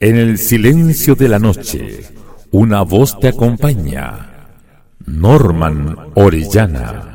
En el silencio de la noche, una voz te acompaña. Norman Orellana.